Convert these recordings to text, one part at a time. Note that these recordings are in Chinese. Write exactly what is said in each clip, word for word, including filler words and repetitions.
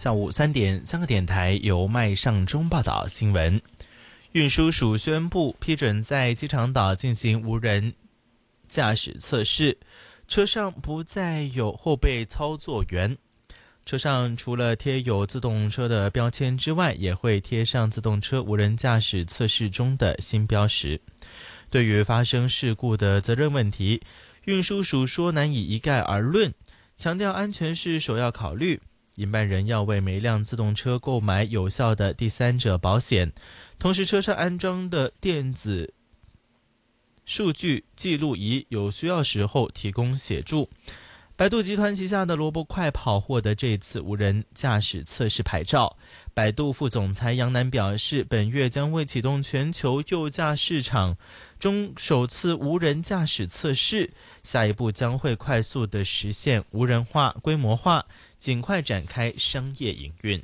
下午三点，香港电台由麦尚中报道新闻。运输署宣布批准在机场岛进行无人驾驶测试，车上不再有后备操作员。车上除了贴有自动车的标签之外，也会贴上自动车无人驾驶测试中的新标识。对于发生事故的责任问题，运输署说难以一概而论，强调安全是首要考虑。营办人要为每辆自动车购买有效的第三者保险，同时车上安装的电子数据记录仪有需要时候提供协助。百度集团旗下的萝卜快跑获得这次无人驾驶测试牌照。百度副总裁杨楠表示，本月将会启动全球右驾市场中首次无人驾驶测试，下一步将会快速地实现无人化、规模化，尽快展开商业营运。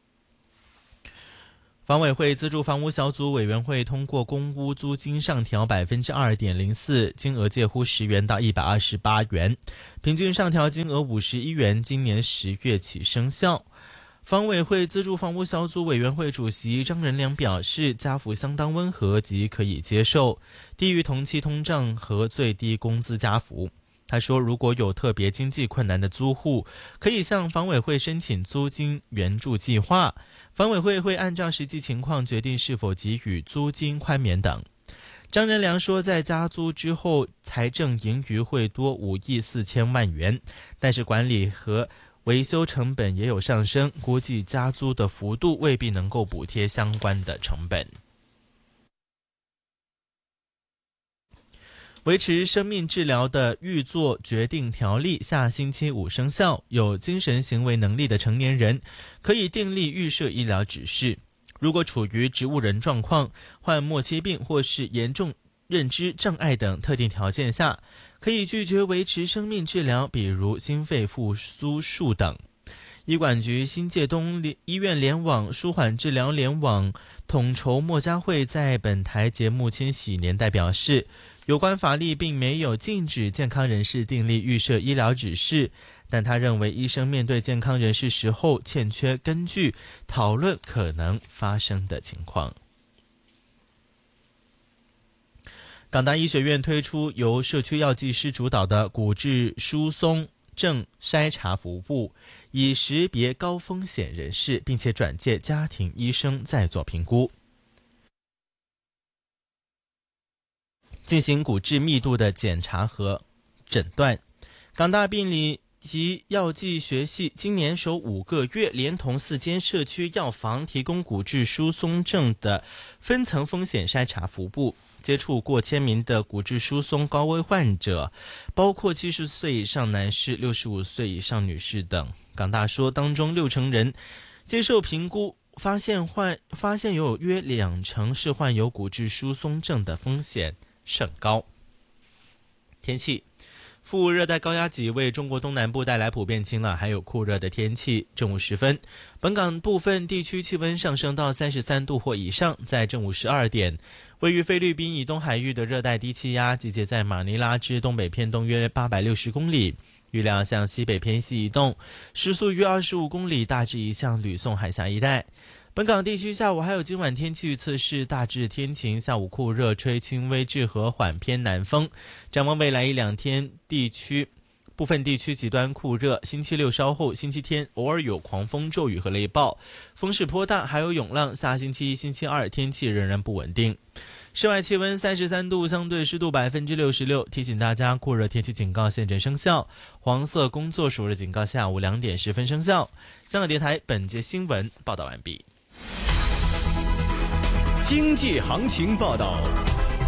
房委会资助房屋小组委员会通过公屋租金上调 百分之二点零四， 金额介乎十元到一百二十八元，平均上调金额五十一元，今年十月起生效。房委会资助房屋小组委员会主席张仁良表示，加幅相当温和及可以接受，低于同期通胀和最低工资加幅。他说，如果有特别经济困难的租户，可以向房委会申请租金援助计划，房委会会按照实际情况决定是否给予租金宽免等。张仁良说，在加租之后，财政盈余会多五亿四千万元，但是管理和维修成本也有上升，估计加租的幅度未必能够补贴相关的成本。维持生命治疗的预作决定条例下星期五生效，有精神行为能力的成年人可以订立预设医疗指示。如果处于植物人状况、患末期病或是严重认知障碍等特定条件下，可以拒绝维持生命治疗，比如心肺复苏术等。医管局新界东医院联网、舒缓治疗联网统筹莫家慧在本台节目《千禧年代》表示，有关法律并没有禁止健康人士订立预设医疗指示，但他认为医生面对健康人士时候欠缺根据讨论可能发生的情况。港大医学院推出由社区药剂师主导的骨质疏松症筛查服务，以识别高风险人士，并且转介家庭医生再做评估，进行骨质密度的检查和诊断。港大病理及药剂学系今年首五个月，连同四间社区药房提供骨质疏松症的分层风险筛查服务，接触过千名的骨质疏松高危患者，包括七十岁以上男士、六十五岁以上女士等。港大说，当中六成人接受评估，发现患发现有约两成是患有骨质疏松症的风险甚高。天气，副热带高压脊为中国东南部带来普遍晴朗还有酷热的天气。正午时分，本港部分地区气温上升到三十三度或以上。在正午十二点，位于菲律宾以东海域的热带低气压集结在马尼拉之东北偏东约八百六十公里，预料向西北偏西移动，时速约二十五公里，大致移向吕宋海峡一带。本港地区下午还有今晚天气预测是大致天晴，下午酷热，吹轻微至和缓偏南风。展望未来一两天，地区部分地区极端酷热，星期六稍后，星期天偶尔有狂风骤雨和雷暴，风势颇大，还有涌浪。下星期一、星期二天气仍然不稳定。室外气温三十三度，相对湿度百分之六十六。提醒大家，酷热天气警告现正生效，黄色工作暑热警告下午两点十分生效。香港电台本节新闻报道完毕。 经济行情报道。